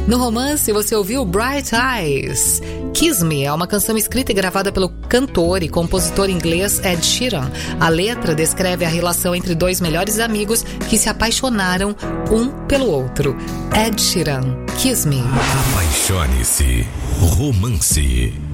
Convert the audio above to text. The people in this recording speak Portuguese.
No romance, você ouviu Bright Eyes. Kiss Me é uma canção escrita e gravada pelo cantor e compositor inglês Ed Sheeran. A letra descreve a relação entre dois melhores amigos que se apaixonaram um pelo outro. Ed Sheeran, Kiss Me. Apaixone-se. Romance.